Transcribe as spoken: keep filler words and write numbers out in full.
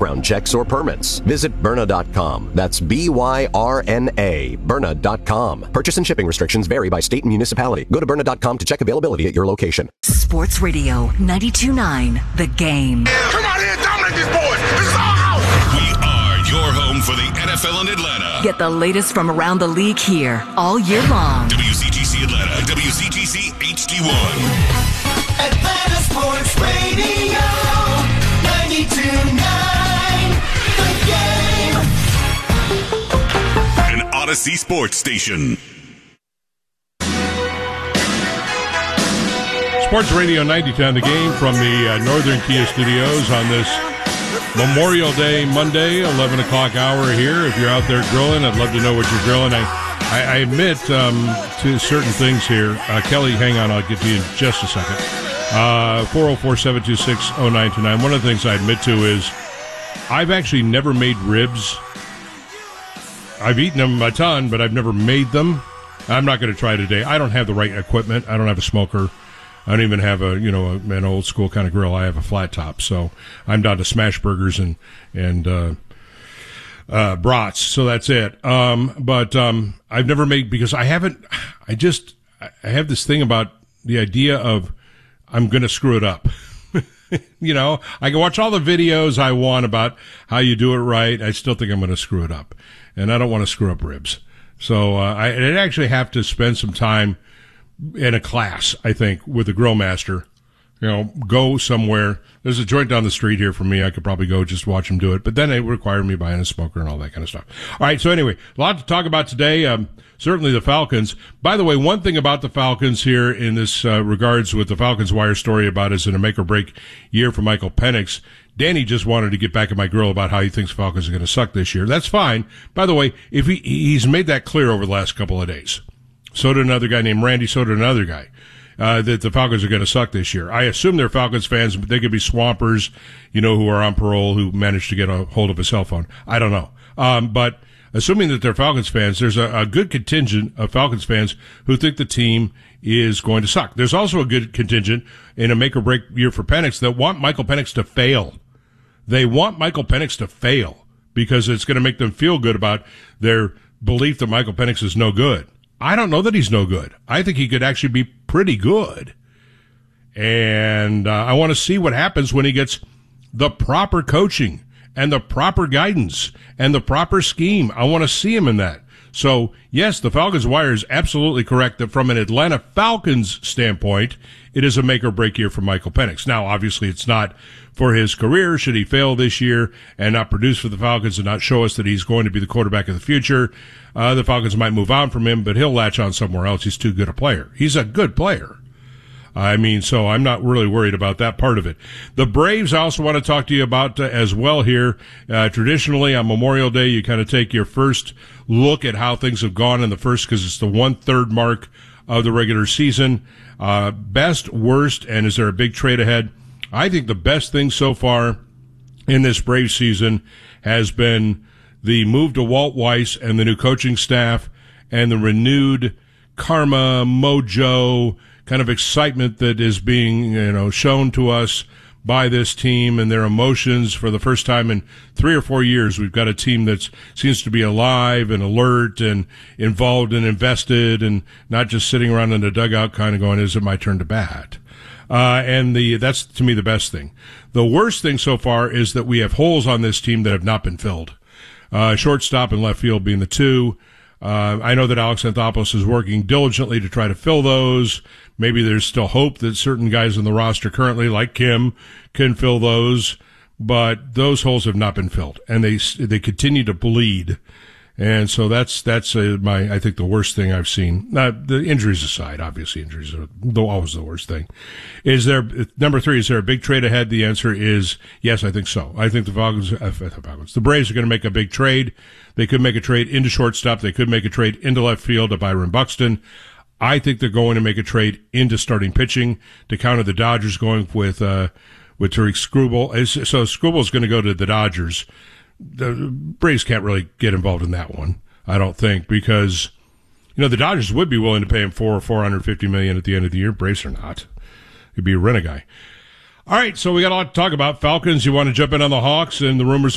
background checks or permits. Visit Byrna dot com. That's B Y R N A, Byrna dot com. Purchase and shipping restrictions vary by state and municipality. Go to Byrna dot com to check availability at your location. Sports Radio ninety-two point nine, The Game. Come out here and dominate these boys. This is our house. We are your home for the N F L in Atlanta. Get the latest from around the league here all year long. W C G C Atlanta, W C G C H D one. Atlanta Sports Radio, ninety-two point nine, The Game. An Odyssey Sports Station. Sports Radio ninety-two on The Game from the uh, Northern Kia Studios on this Memorial Day, Monday, eleven o'clock hour here. If you're out there grilling, I'd love to know what you're grilling. I, I, I admit um, to certain things here. Uh, Kelly, hang on, I'll get to you in just a second. Uh, four oh four, seven two six, oh nine two nine. One of the things I admit to is I've actually never made ribs. I've eaten them a ton, but I've never made them. I'm not going to try today. I don't have the right equipment. I don't have a smoker. I don't even have a, you know, a, an old school kind of grill. I have a flat top. So I'm down to smash burgers and, and, uh, uh, brats. So that's it. Um, but, um, I've never made, because I haven't, I just, I have this thing about the idea of I'm going to screw it up. You know, I can watch all the videos I want about how you do it right. I still think I'm going to screw it up, and I don't want to screw up ribs. So, uh, I, I'd actually have to spend some time in a class, I think, with a grill master, you know, go somewhere. There's a joint down the street here from me. I could probably go just watch him do it, but then it would require me buying a smoker and all that kind of stuff. All right. So anyway, a lot to talk about today. Um, certainly the Falcons. By the way, one thing about the Falcons here in this, uh, regards with the Falcons Wire story about is in a make or break year for Michael Penix. Danny just wanted to get back at my grill about how he thinks Falcons are going to suck this year. That's fine. By the way, if he, he's made that clear over the last couple of days. So did another guy named Randy, so did another guy, uh, that the Falcons are going to suck this year. I assume they're Falcons fans, but they could be swampers, you know, who are on parole, who managed to get a hold of a cell phone. I don't know. Um, but assuming that they're Falcons fans, there's a, a good contingent of Falcons fans who think the team is going to suck. There's also a good contingent in a make or break year for Penix that want Michael Penix to fail. They want Michael Penix to fail because it's going to make them feel good about their belief that Michael Penix is no good. I don't know that he's no good. I think he could actually be pretty good. And uh, I want to see what happens when he gets the proper coaching and the proper guidance and the proper scheme. I want to see him in that. So, yes, the Falcons Wire is absolutely correct that from an Atlanta Falcons standpoint, it is a make-or-break year for Michael Penix. Now, obviously, it's not for his career. Should he fail this year and not produce for the Falcons and not show us that he's going to be the quarterback of the future, uh, the Falcons might move on from him, but he'll latch on somewhere else. He's too good a player. He's a good player. I mean, so I'm not really worried about that part of it. The Braves I also want to talk to you about uh, as well here. Uh, traditionally on Memorial Day, you kind of take your first look at how things have gone in the first, because it's the one-third mark of the regular season. Uh, best, worst, and is there a big trade ahead? I think the best thing so far in this Braves season has been the move to Walt Weiss and the new coaching staff and the renewed karma, mojo, kind of excitement that is being, you know, shown to us by this team and their emotions. For the first time in three or four years, we've got a team that seems to be alive and alert and involved and invested and not just sitting around in the dugout kind of going, is it my turn to bat? Uh, and the, that's to me the best thing. The worst thing so far is that we have holes on this team that have not been filled. Uh, shortstop and left field being the two. Uh, I know that Alex Anthopoulos is working diligently to try to fill those. Maybe there's still hope that certain guys on the roster currently, like Kim, can fill those, but those holes have not been filled, and they they continue to bleed. And so that's that's uh, my I think the worst thing I've seen. Not the injuries aside, obviously injuries are always the worst thing. Is there number three? Is there a big trade ahead? The answer is yes. I think so. I think the Falcons, uh, the Falcons, the Braves are going to make a big trade. They could make a trade into shortstop. They could make a trade into left field to Byron Buxton. I think they're going to make a trade into starting pitching to counter the Dodgers going with uh, with Tariq Skubal. So Skubal's going to go to the Dodgers. The Braves can't really get involved in that one, I don't think, because, you know, the Dodgers would be willing to pay him four or four hundred fifty million at the end of the year. Braves are not. He'd be a rent a guy. All right, so we got a lot to talk about. Falcons, you want to jump in on the Hawks and the rumors